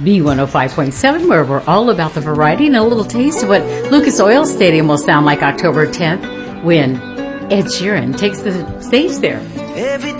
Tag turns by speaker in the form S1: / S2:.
S1: B105.7, where we're all about the variety, and a little taste of what Lucas Oil Stadium will sound like October 10th when Ed Sheeran takes the stage there.
S2: Every